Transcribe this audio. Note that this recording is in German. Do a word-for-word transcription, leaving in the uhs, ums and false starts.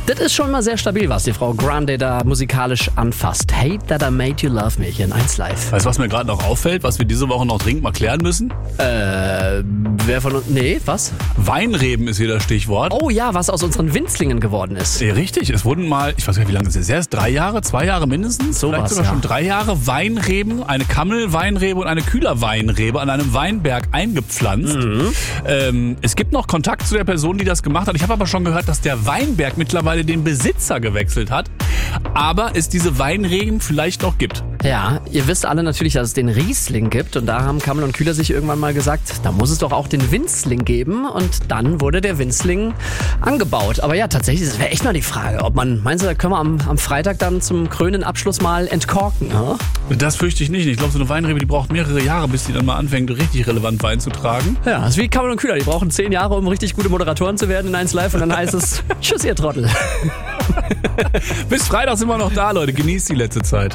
Das ist schon mal sehr stabil, was die Frau Grande da musikalisch anfasst. Hate That I Made You Love Me hier in eins Live. Weißt du, was mir gerade noch auffällt, was wir diese Woche noch dringend mal klären müssen? Äh, wer von uns... Nee, was? Weinreben ist hier das Stichwort. Oh ja, was aus unseren Winzlingen geworden ist. Ja, richtig, es wurden mal, ich weiß gar nicht, wie lange es ist, erst drei Jahre, zwei Jahre mindestens, So vielleicht was, sogar ja. schon drei Jahre Weinreben, eine Kammelweinrebe und eine Kühlerweinrebe an einem Weinberg eingepflanzt. Mhm. Ähm, es gibt noch Kontakt zu der Person, die das gemacht hat. Ich habe aber schon gehört, dass der Weinberg mittlerweile den Besitzer gewechselt hat, aber es diese Weinreben vielleicht noch gibt. Ja, ihr wisst alle natürlich, dass es den Riesling gibt und da haben Kammel und Kühler sich irgendwann mal gesagt, da muss es doch auch den Winzling geben und dann wurde der Winzling angebaut. Aber ja, tatsächlich, das wäre echt mal die Frage, ob man, meinst du, da können wir am, am Freitag dann zum krönenden Abschluss mal entkorken, ne? Das fürchte ich nicht. Ich glaube, so eine Weinrebe, die braucht mehrere Jahre, bis die dann mal anfängt, richtig relevant Wein zu tragen. Ja, das ist wie Kammel und Kühler, die brauchen zehn Jahre, um richtig gute Moderatoren zu werden in eins Live und dann heißt es, tschüss ihr Trottel. Bis Freitag sind wir noch da, Leute. Genießt die letzte Zeit.